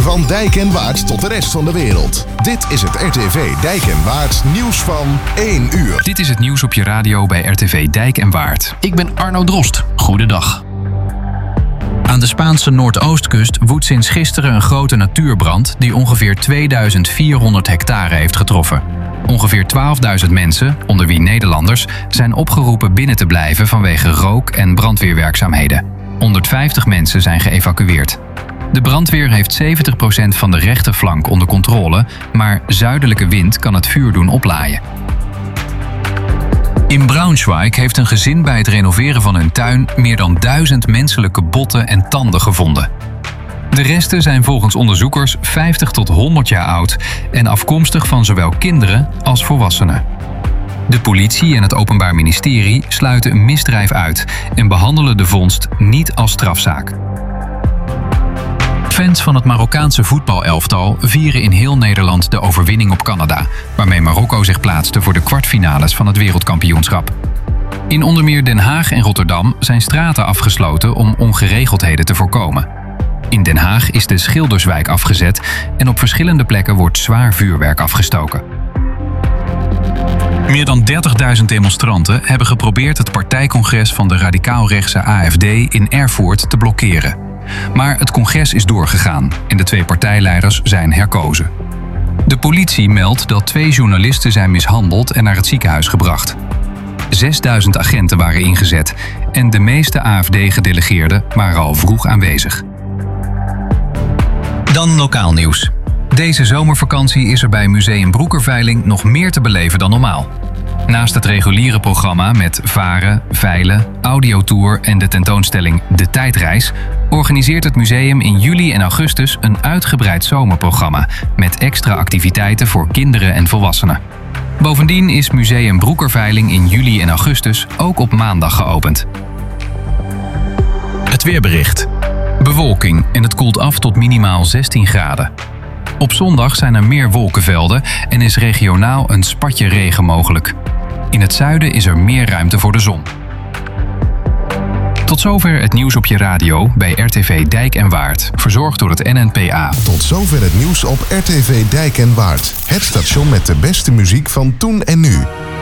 Van Dijk en Waard tot de rest van de wereld. Dit is het RTV Dijk en Waard nieuws van 1 uur. Dit is het nieuws op je radio bij RTV Dijk en Waard. Ik ben Arno Drost. Goedendag. Aan de Spaanse Noordoostkust woedt sinds gisteren een grote natuurbrand die ongeveer 2400 hectare heeft getroffen. Ongeveer 12.000 mensen, onder wie Nederlanders, zijn opgeroepen binnen te blijven vanwege rook- en brandweerwerkzaamheden. 150 mensen zijn geëvacueerd. De brandweer heeft 70% van de rechterflank onder controle, maar zuidelijke wind kan het vuur doen oplaaien. In Braunschweig heeft een gezin bij het renoveren van hun tuin meer dan 1000 menselijke botten en tanden gevonden. De resten zijn volgens onderzoekers 50 tot 100 jaar oud en afkomstig van zowel kinderen als volwassenen. De politie en het Openbaar Ministerie sluiten een misdrijf uit en behandelen de vondst niet als strafzaak. Fans van het Marokkaanse voetbalelftal vieren in heel Nederland de overwinning op Canada, waarmee Marokko zich plaatste voor de kwartfinales van het wereldkampioenschap. In onder meer Den Haag en Rotterdam zijn straten afgesloten om ongeregeldheden te voorkomen. In Den Haag is de Schilderswijk afgezet en op verschillende plekken wordt zwaar vuurwerk afgestoken. Meer dan 30.000 demonstranten hebben geprobeerd het partijcongres van de radicaal-rechtse AfD in Erfurt te blokkeren. Maar het congres is doorgegaan en de 2 partijleiders zijn herkozen. De politie meldt dat 2 journalisten zijn mishandeld en naar het ziekenhuis gebracht. 6000 agenten waren ingezet en de meeste AfD-gedelegeerden waren al vroeg aanwezig. Dan lokaal nieuws. Deze zomervakantie is er bij Museum Broekerveiling nog meer te beleven dan normaal. Naast het reguliere programma met varen, veilen, audiotour en de tentoonstelling De Tijdreis organiseert het museum in juli en augustus een uitgebreid zomerprogramma met extra activiteiten voor kinderen en volwassenen. Bovendien is Museum Broekerveiling in juli en augustus ook op maandag geopend. Het weerbericht. Bewolking en het koelt af tot minimaal 16 graden. Op zondag zijn er meer wolkenvelden en is regionaal een spatje regen mogelijk. In het zuiden is er meer ruimte voor de zon. Tot zover het nieuws op je radio bij RTV Dijk en Waard, verzorgd door het NNPA. Tot zover het nieuws op RTV Dijk en Waard. Het station met de beste muziek van toen en nu.